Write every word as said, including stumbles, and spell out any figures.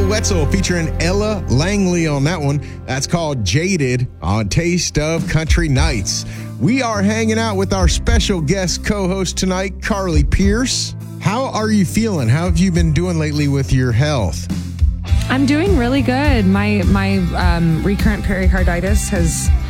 Bill Wetzel featuring Ella Langley on that one. That's called Jaded on Taste of Country Nights. We are hanging out with our special guest co-host tonight, Carly Pearce. How are you feeling? How have you been doing lately with your health? I'm doing really good. My my um, recurrent pericarditis has